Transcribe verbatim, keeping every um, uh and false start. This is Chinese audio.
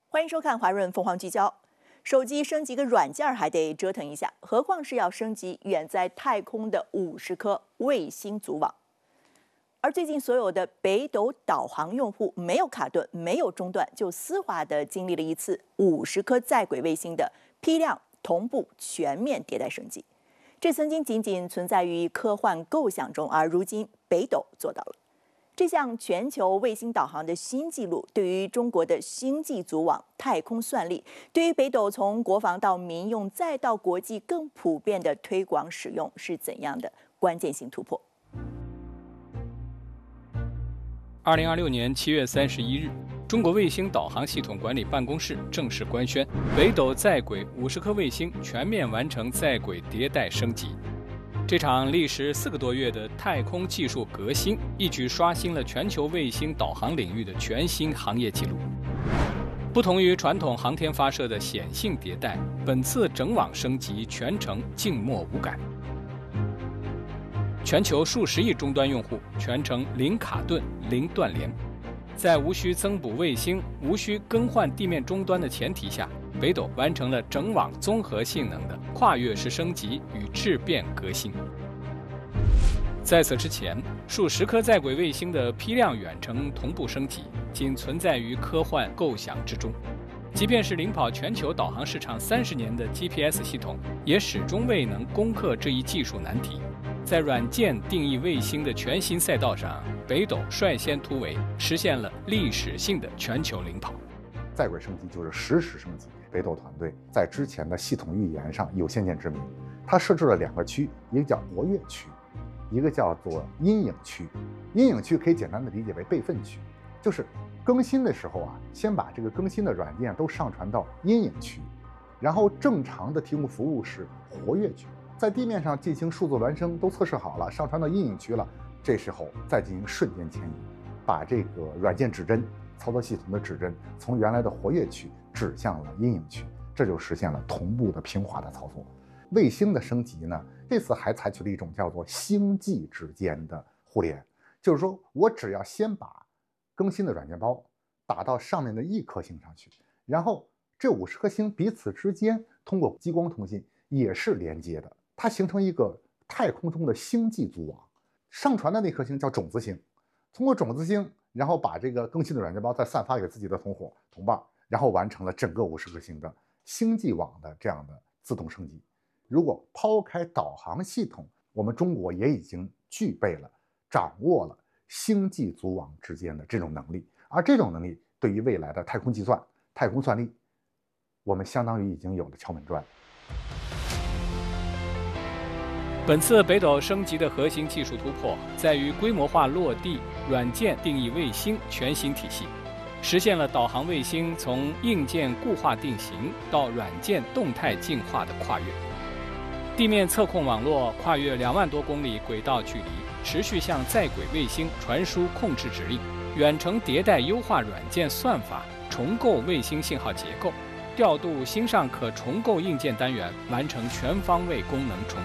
欢迎收看华润凤凰聚焦。手机升级个软件还得折腾一下，何况是要升级远在太空的五十颗卫星组网。而最近所有的北斗导航用户没有卡顿、没有中断，就丝滑地经历了一次五十颗在轨卫星的批量、同步、全面迭代升级。这曾经仅仅存在于科幻构想中，而如今北斗做到了。这项全球卫星导航的新纪录，对于中国的星际组网、太空算力，对于北斗从国防到民用再到国际更普遍的推广使用，是怎样的关键性突破？ 二零二六年七月三十一日，中国卫星导航系统管理办公室正式官宣，北斗在轨五十颗卫星全面完成在轨迭代升级。这场历时四个多月的太空技术革新，一举刷新了全球卫星导航领域的全新行业纪录。不同于传统航天发射的显性迭代，本次整网升级全程静默无感。全球数十亿终端用户全程零卡顿、零断连，在无需增补卫星、无需更换地面终端的前提下，北斗完成了整网综合性能的跨越式升级与质变革新。在此之前，数十颗在轨卫星的批量远程同步升级仅存在于科幻构想之中。即便是领跑全球导航市场三十年的 G P S 系统，也始终未能攻克这一技术难题。在软件定义卫星的全新赛道上，北斗率先突围，实现了历史性的全球领跑。 在轨升级就是实时升级。北斗团队在之前的系统预言上有先见之明，它设置了两个区，一个叫活跃区，一个叫做阴影区。阴影区可以简单的理解为备份区，就是更新的时候啊，先把这个更新的软件都上传到阴影区，然后正常的提供服务是活跃区。在地面上进行数字孪生都测试好了，上传到阴影区了，这时候再进行瞬间迁移，把这个软件指针、操作系统的指针从原来的活跃区指向了阴影区，这就实现了同步的平滑的操作。卫星的升级呢，这次还采取了一种叫做星际之间的互联，就是说我只要先把更新的软件包打到上面的一颗星上去，然后这五十颗星彼此之间通过激光通信也是连接的，它形成一个太空中的星际组网。上传的那颗星叫种子星，通过种子星，然后把这个更新的软件包再散发给自己的同伙同伴，然后完成了整个五十颗星的星际网的这样的自动升级。如果抛开导航系统，我们中国也已经具备了、掌握了星际组网之间的这种能力，而这种能力对于未来的太空计算、太空算力，我们相当于已经有了敲门砖。 本次北斗升级的核心技术突破在于规模化落地软件定义卫星全新体系，实现了导航卫星从硬件固化定型到软件动态进化的跨越。地面测控网络跨越两万多公里轨道距离，持续向在轨卫星传输控制指令，远程迭代优化软件算法，重构卫星信号结构，调度星上可重构硬件单元，完成全方位功能重